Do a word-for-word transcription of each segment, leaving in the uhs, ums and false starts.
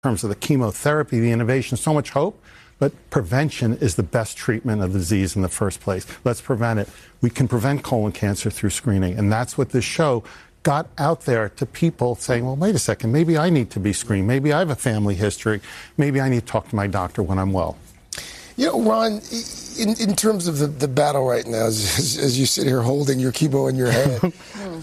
terms of the chemotherapy, the innovation, so much hope, but prevention is the best treatment of the disease in the first place. Let's prevent it. We can prevent colon cancer through screening, and that's what this show got out there to people saying, well, wait a second, maybe I need to be screened. Maybe I have a family history. Maybe I need to talk to my doctor when I'm well. You know, Ron, in, in terms of the, the battle right now, as, as you sit here holding your chemo in your head,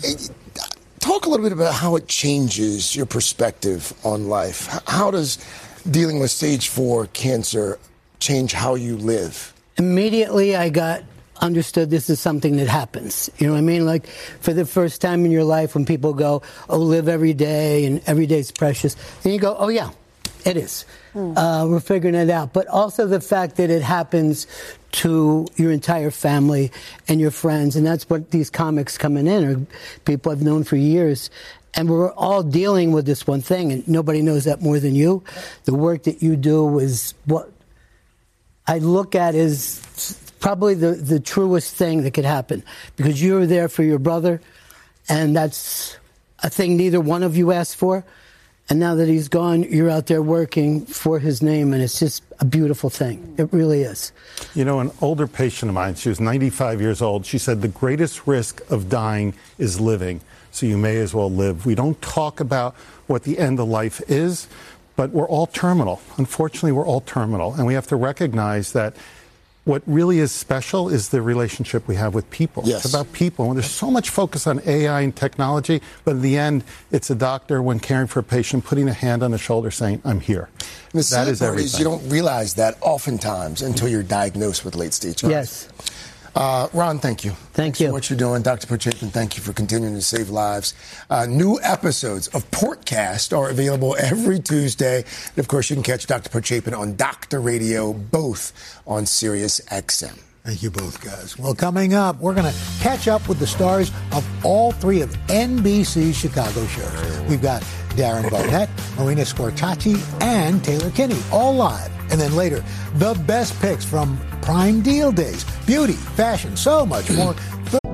talk a little bit about how it changes your perspective on life. How does dealing with stage four cancer change how you live? Immediately, I got understood this is something that happens. You know what I mean? Like, for the first time in your life, when people go, oh, live every day, and every day's precious, then you go, oh, yeah, it is. Mm. Uh, we're figuring it out. But also the fact that it happens to your entire family and your friends, and that's what these comics coming in are people I've known for years. And we're all dealing with this one thing, and nobody knows that more than you. The work that you do is what I look at as probably the, the truest thing that could happen, because you were there for your brother, and that's a thing neither one of you asked for. And now that he's gone, you're out there working for his name, and it's just a beautiful thing. It really is. You know, an older patient of mine, she was ninety-five years old, she said the greatest risk of dying is living, so you may as well live. We don't talk about what the end of life is, but we're all terminal. Unfortunately, we're all terminal, and we have to recognize that what really is special is the relationship we have with people. Yes. It's about people. And there's so much focus on A I and technology, but in the end, it's a doctor, when caring for a patient, putting a hand on the shoulder saying, I'm here. And the sad that is part everything. is you don't realize that oftentimes until you're diagnosed with late-stage cancer. Yes. Uh, Ron, thank you. Thank Thanks you. for what you're doing. Doctor Pochapin, thank you for continuing to save lives. Uh, new episodes of Portcast are available every Tuesday. And, of course, you can catch Doctor Pochapin on Doctor Radio, both on Sirius X M. Thank you both, guys. Well, coming up, we're going to catch up with the stars of all three of N B C's Chicago shows. We've got Darren Barnett, Marina Scortacci, and Taylor Kinney, all live. And then later, the best picks from Prime Deal Days, beauty, fashion, so much more.